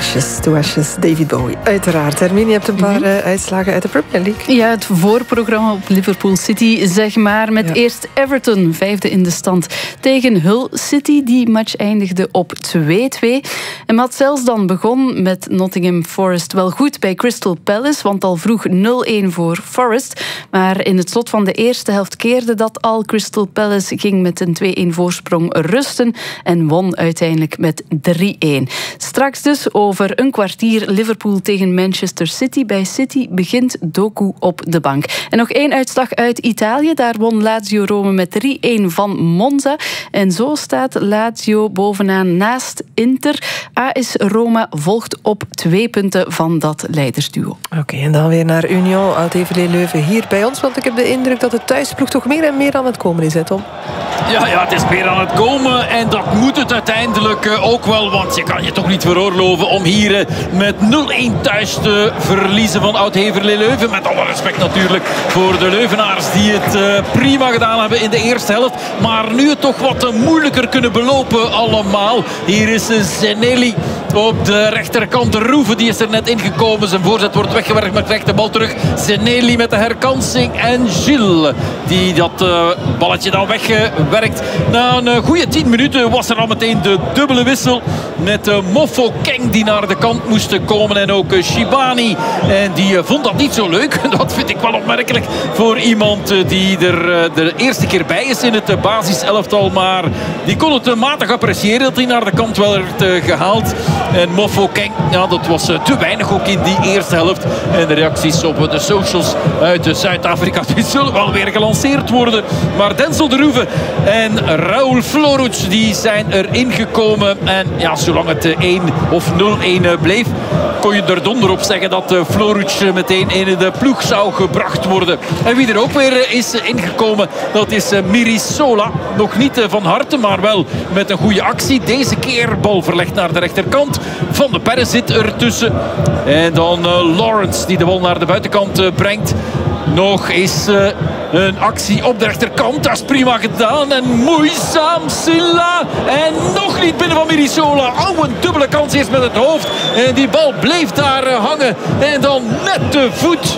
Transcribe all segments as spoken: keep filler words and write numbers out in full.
Ashes to Ashes, David Bowie. Uiteraard. Hermine, je hebt een paar mm-hmm. uh, uitslagen uit de Premier League. Ja, het voorprogramma op Liverpool City, zeg maar. Met ja. eerst Everton, vijfde in de stand, tegen Hull City. Die match eindigde op twee-twee. En Matt Sels dan begon met Nottingham Forest wel goed bij Crystal Palace, want al vroeg nul-een voor Forest. Maar in het slot van de eerste helft keerde dat al. Crystal Palace ging met een twee-een voorsprong rusten en won uiteindelijk met drie-een. Straks dus over een kwartier Liverpool tegen Manchester City. Bij City begint Doku op de bank. En nog één uitslag uit Italië. Daar won Lazio Rome met drie-een van Monza. En zo staat Lazio bovenaan naast Inter. A S Roma volgt op twee punten van dat leidersduo. Oké, okay, en dan weer naar Union, Oud-Heverlee Leuven hier bij ons. Want ik heb de indruk dat de thuisploeg toch meer en meer aan het komen is, hè Tom? Ja, ja, het is meer aan het komen. En dat moet het uiteindelijk ook wel. Want je kan je toch niet veroorloven om hier met nul-een thuis te verliezen van Oud-Heverlee Leuven. Met alle respect natuurlijk voor de Leuvenaars die het prima gedaan hebben in de eerste helft. Maar nu het toch wat moeilijker kunnen belopen allemaal. Hier is Zeneli op de rechterkant. De Roeven die is er net ingekomen. Zijn voorzet wordt weggewerkt, maar krijgt de bal terug. Zeneli met de herkansing. En Gilles die dat uh, balletje dan wegwerkt. Na een uh, goede tien minuten was er al meteen de dubbele wissel. Met uh, Moffo Keng die naar de kant moest komen. En ook uh, Shibani. En die uh, vond dat niet zo leuk. Dat vind ik wel opmerkelijk voor iemand uh, die er uh, de eerste keer bij is in het uh, basiselftal. Maar die kon het uh, matig appreciëren dat hij naar de kant wel werd uh, gehaald. En Moffo Keng, ja, dat was uh, te weinig ook in die eerste helft. En de reacties op uh, de socials uit uh, Zuid-Afrika die zullen wel weer gelanceerd worden. Maar Denzel de Roeven en Raúl Floruc die zijn erin gekomen. En ja, zolang het uh, één of nul-een uh, bleef, kon je er donder op zeggen dat uh, Floruc uh, meteen in de ploeg zou gebracht worden. En wie er ook weer uh, is uh, ingekomen, dat is uh, Mirisola. Nog niet uh, van harte, maar wel met een goede actie. Deze keer bal verlegd naar de rechterkant. Van de Perre zit ertussen. En dan uh, Lawrence die de bal naar de buitenkant uh, brengt. Nog is uh, een actie op de rechterkant. Dat is prima gedaan. En moeizaam Silla. En nog niet binnen van Mirisola. Oh, een dubbele kans eerst met het hoofd. En die bal bleef daar uh, hangen. En dan net de voet.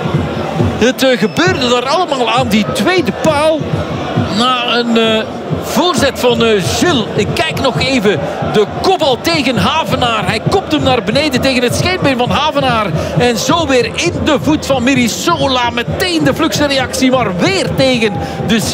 Het uh, gebeurde daar allemaal aan die tweede paal. Na een uh, voorzet van uh, Gilles. Ik kijk nog even. De kopbal tegen Havenaar. Hij kopt hem naar beneden tegen het scheenbeen van Havenaar. En zo weer in de voet van Mirisola. Meteen de fluxreactie, maar weer tegen de